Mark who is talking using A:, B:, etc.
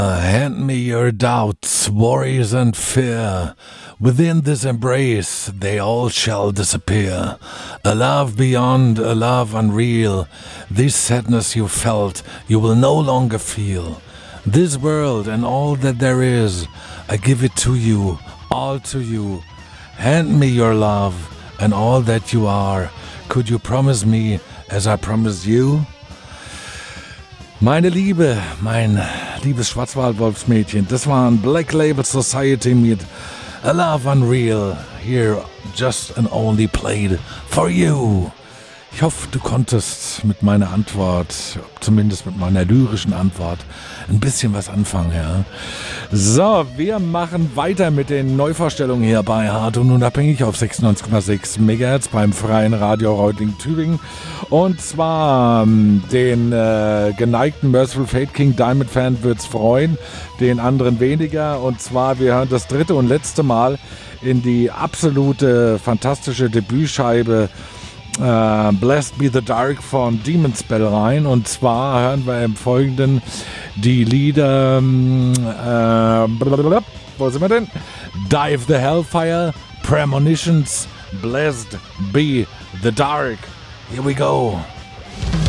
A: Hand me your doubts, worries and fear. Within this embrace they all shall disappear. A love beyond, a love unreal. This sadness you felt, you will no longer feel. This world and all that there is, I give it to you, all to you. Hand me your love and all that you are. Could you promise me as I promised you? Meine Liebe, mein liebes Schwarzwaldwolfsmädchen, das war ein Black Label Society mit A Love Unreal. Here, just and only played for you. Ich hoffe, du konntest mit meiner Antwort, zumindest mit meiner lyrischen Antwort, ein bisschen was anfangen, ja. So, wir machen weiter mit den Neuvorstellungen hier bei Hart und Unabhängig auf 96,6 MHz beim Freien Radio Reutlingen-Thüringen. Und zwar den geneigten Merciful Fate King Diamond Fan wird's freuen, den anderen weniger. Und zwar, wir hören das dritte und letzte Mal in die absolute fantastische Debütscheibe Blessed Be the Dark von Demon Spell rein. Und zwar hören wir im Folgenden die Lieder wo sind wir denn? Dive the Hellfire, Premonitions, Blessed Be the Dark. Here we go.